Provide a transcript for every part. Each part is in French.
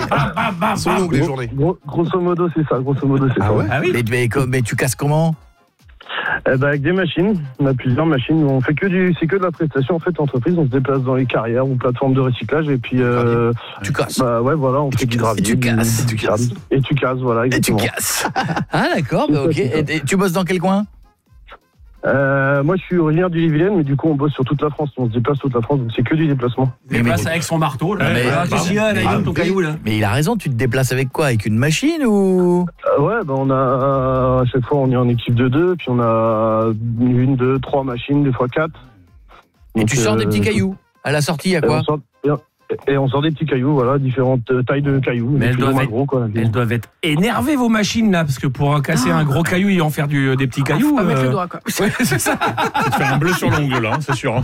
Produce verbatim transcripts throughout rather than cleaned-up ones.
Ils sont longues les journées. Gros, grosso modo, c'est ça. Grosso modo, c'est ah ça. Ouais Ah oui. mais, mais, mais tu casses comment? Eh ben, avec des machines. On a plusieurs machines. On fait que du, c'est que de la prestation en fait. Entreprise, on se déplace dans les carrières ou plateformes de recyclage et puis. Euh, tu casses. Bah ouais, voilà, on Et fait tu du casses, gravier. et tu casses, du, et tu casses. Et tu casses, voilà. Et tu Exactement. casses. Ah d'accord, bah, ok. Et, et tu bosses dans quel coin? Euh, moi, je suis originaire du Ille-et-Vilaine, mais du coup, on bosse sur toute la France. On se déplace toute la France, donc c'est que du déplacement. Il mais- passe avec son marteau, là. Mais- Ah, mais- qu'est-ce qu'il y a, là, il donne ton caillou, là. Mais il a raison, tu te déplaces avec quoi? Avec une machine ou? Euh, ouais, bah on a à chaque fois, on est en équipe de deux, puis on a une, deux, trois machines, des fois quatre. Et Donc, tu sors des euh, petits cailloux? À la sortie, il y a et quoi? on sort- et, et on sort des petits cailloux, voilà, différentes euh, tailles de cailloux. Mais des elles plus ou doivent moins être- gros, quoi. Elles doivent être énervées, vos machines, là, parce que pour casser un gros caillou et en faire du, des petits cailloux. Faut pas mettre euh, le doigt, quoi. Ouais, c'est ça. Tu te fais un bleu sur l'ongle, là, hein, c'est sûr.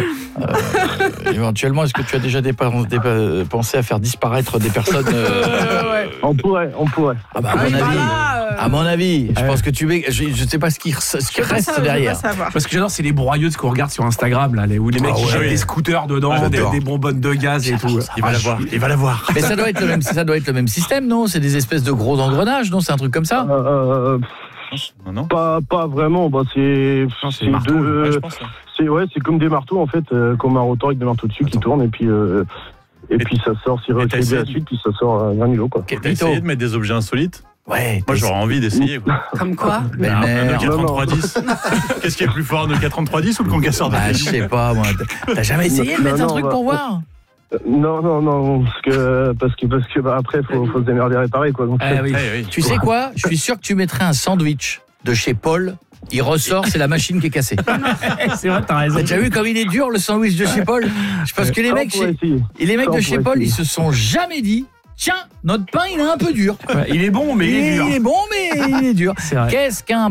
Euh, éventuellement, est-ce que tu as déjà dépa- dépa- pensé à faire disparaître des personnes euh, Ouais. On pourrait, on pourrait. Ah bah à Ah mon oui, avis, voilà, euh, à mon avis, je Ouais. pense que tu mets, je, je sais pas ce qui, re- ce qui je veux pas reste savoir, je veux derrière. pas savoir. Parce que j'adore, c'est les broyeuses qu'on regarde sur Instagram, là, les- où les mecs Ah qui ouais, jettent oui. des scooters dedans, Ah, des, j'adore. des bonbonnes de gaz et tout. Il va l'avoir, il va l'avoir. Mais ça doit être le même, ça doit être le même système, non? C'est des espèces de gros engrenages, non? C'est un truc comme ça? Euh, Non, non. pas, pas vraiment. Bah, c'est, Non, c'est c'est des marteaux, deux- Ouais, je pense. hein. c'est ouais, c'est comme des marteaux en fait, euh, comme un rotor avec des marteaux dessus qui Attends. tournent et puis euh, et, Et- puis ça sort, c'est et t'as recréé essayé à la de- suite, puis ça sort à vingt mille quoi. Ok, T'as Vito. essayé de mettre des objets insolites? Ouais. Moi, j'aurais envie d'essayer. quoi. Comme quoi? Un Belle-mère. Nokia trente-trois dix. Qu'est-ce qui est plus fort, un Nokia trente-trois dix ou le concasseur de Bah, je cailloux? sais pas, moi. T'as- T'as jamais essayé de Non, mettre un non, truc bah, pour voir? Euh, Non, non, non, parce que parce que parce que bah, après faut faut se démerder à réparer quoi. Donc, Ah oui. Eh oui. Tu sais quoi? Je suis sûr que tu mettrais un sandwich de chez Paul. Il ressort, c'est la machine qui est cassée. C'est vrai, t'as raison. T'as déjà vu comme il est dur le sandwich de chez Paul? Je pense que les ça, on mecs, pourrait chez, essayer. et les mecs Ça, on de chez pourrait Paul, ils essayer. se sont jamais dit, tiens, notre pain il est un peu dur. Ouais, il est bon, mais il est dur. Il est bon, mais il est dur. C'est vrai. Qu'est-ce qu'un